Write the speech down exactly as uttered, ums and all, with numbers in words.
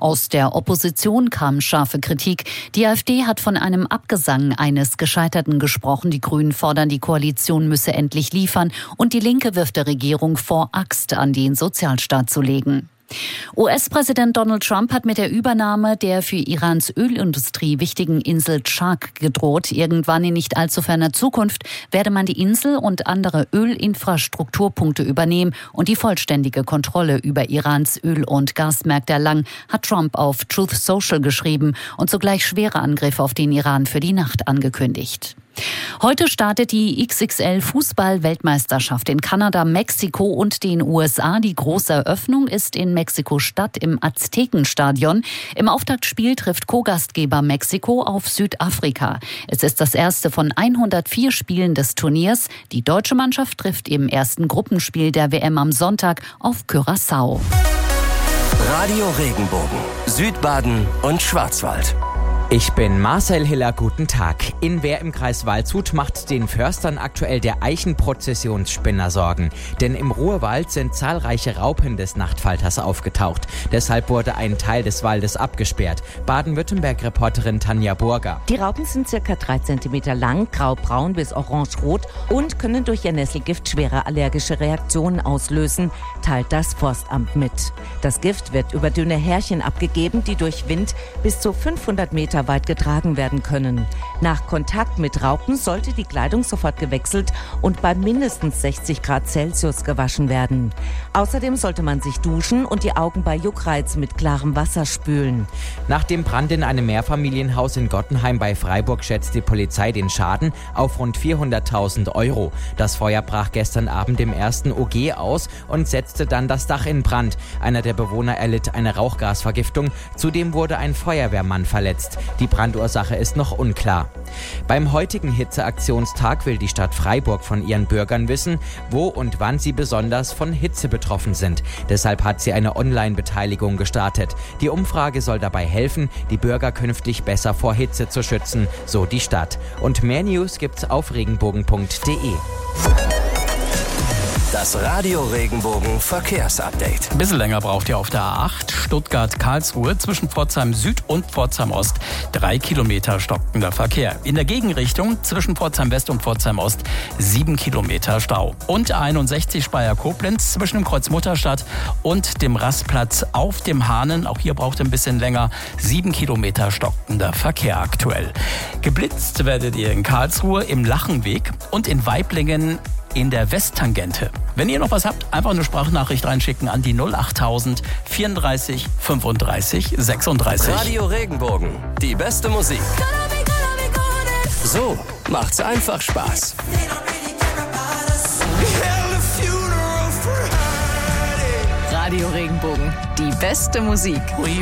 Aus der Opposition kam scharfe Kritik. Die AfD hat von einem Abgesang eines Gescheiterten gesprochen. Die Grünen fordern, die Koalition müsse endlich liefern. Und die Linke wirft der Regierung vor, Axt an den Sozialstaat zu legen. U S-Präsident Donald Trump hat mit der Übernahme der für Irans Ölindustrie wichtigen Insel Chark gedroht. Irgendwann in nicht allzu ferner Zukunft werde man die Insel und andere Ölinfrastrukturpunkte übernehmen und die vollständige Kontrolle über Irans Öl- und Gasmärkte erlangen, hat Trump auf Truth Social geschrieben und sogleich schwere Angriffe auf den Iran für die Nacht angekündigt. Heute startet die X X L-Fußball-Weltmeisterschaft in Kanada, Mexiko und den U S A. Die große Eröffnung ist in Mexiko-Stadt im Aztekenstadion. Im Auftaktspiel trifft Co-Gastgeber Mexiko auf Südafrika. Es ist das erste von hundertvier Spielen des Turniers. Die deutsche Mannschaft trifft im ersten Gruppenspiel der W M am Sonntag auf Curaçao. Radio Regenbogen, Südbaden und Schwarzwald. Ich bin Marcel Hiller, guten Tag. In Wehr im Kreis Waldshut macht den Förstern aktuell der Eichenprozessionsspinner Sorgen. Denn im Ruhrwald sind zahlreiche Raupen des Nachtfalters aufgetaucht. Deshalb wurde ein Teil des Waldes abgesperrt. Baden-Württemberg-Reporterin Tanja Burger. Die Raupen sind circa drei Zentimeter lang, graubraun bis orangerot und können durch ihr Nesselgift schwere allergische Reaktionen auslösen, teilt das Forstamt mit. Das Gift wird über dünne Härchen abgegeben, die durch Wind bis zu fünfhundert Meter weit getragen werden können. Nach Kontakt mit Raupen sollte die Kleidung sofort gewechselt und bei mindestens sechzig Grad Celsius gewaschen werden. Außerdem sollte man sich duschen und die Augen bei Juckreiz mit klarem Wasser spülen. Nach dem Brand in einem Mehrfamilienhaus in Gottenheim bei Freiburg schätzt die Polizei den Schaden auf rund vierhunderttausend Euro. Das Feuer brach gestern Abend im ersten O G aus und setzte dann das Dach in Brand. Einer der Bewohner erlitt eine Rauchgasvergiftung. Zudem wurde ein Feuerwehrmann verletzt. Die Brandursache ist noch unklar. Beim heutigen Hitzeaktionstag will die Stadt Freiburg von ihren Bürgern wissen, wo und wann sie besonders von Hitze betroffen sind. Deshalb hat sie eine Online-Beteiligung gestartet. Die Umfrage soll dabei helfen, die Bürger künftig besser vor Hitze zu schützen, so die Stadt. Und mehr News gibt's auf regenbogen punkt de. Das Radio Regenbogen Verkehrsupdate. Ein bisschen länger braucht ihr auf der A acht Stuttgart-Karlsruhe zwischen Pforzheim Süd und Pforzheim Ost. Drei Kilometer stockender Verkehr. In der Gegenrichtung zwischen Pforzheim West und Pforzheim Ost sieben Kilometer Stau. Und A einundsechzig Speyer-Koblenz zwischen dem Kreuz Mutterstadt und dem Rastplatz auf dem Hahnen. Auch hier braucht ihr ein bisschen länger. Sieben Kilometer stockender Verkehr aktuell. Geblitzt werdet ihr in Karlsruhe im Lachenweg und in Waiblingen in der Westtangente. Wenn ihr noch was habt, einfach eine Sprachnachricht reinschicken an die null achttausend vierunddreißig fünfunddreißig sechsunddreißig. Radio Regenbogen, die beste Musik. So macht's einfach Spaß. Radio Regenbogen, die beste Musik.